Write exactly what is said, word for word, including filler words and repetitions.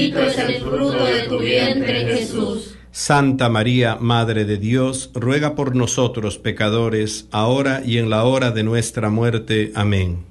bendito es el fruto de tu vientre, Jesús. Santa María, Madre de Dios, ruega por nosotros pecadores, ahora y en la hora de nuestra muerte. Amén.